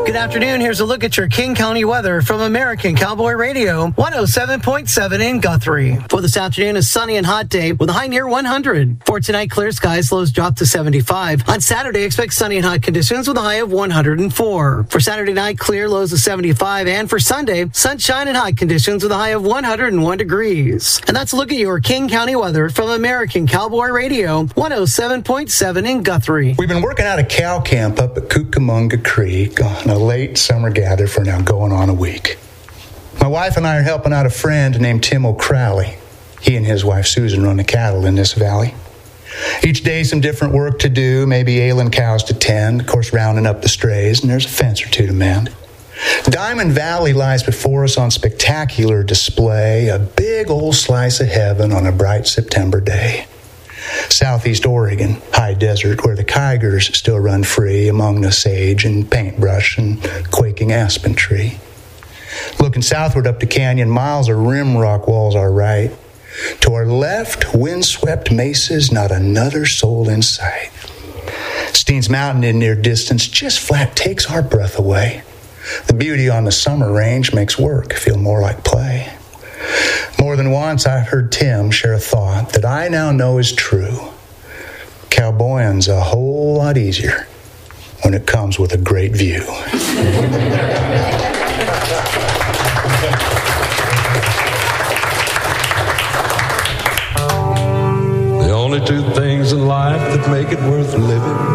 Good afternoon. Here's a look at your King County weather from American Cowboy Radio, 107.7 in Guthrie. For this afternoon, a sunny and hot day with a high near 100. For tonight, clear skies, lows drop to 75. On Saturday, expect sunny and hot conditions with a high of 104. For Saturday night, clear, lows of 75. And for Sunday, sunshine and hot conditions with a high of 101 degrees. And that's a look at your King County weather from American Cowboy Radio, 107.7 in Guthrie. We've been working out a cow camp up at Cucamonga Creek on a late summer gather for now going on a week. My wife and I are helping out a friend named Tim O'Crowley. He and his wife Susan run the cattle in this valley. Each day some different work to do, maybe ailing cows to tend, of course rounding up the strays, and there's a fence or two to mend. Diamond Valley lies before us on spectacular display, a big old slice of heaven on a bright September day. Southeast Oregon, high desert where the Kygers still run free among the sage and paintbrush and quaking aspen tree. Looking southward up the canyon, miles of rim rock walls are right. To our left, windswept mesas, not another soul in sight. Steens Mountain in near distance just flat takes our breath away. The beauty on the summer range makes work feel more like play. More than once I've heard Tim share a thought that I now know is true. Cowboying's a whole lot easier when it comes with a great view. The only two things in life that make it worth living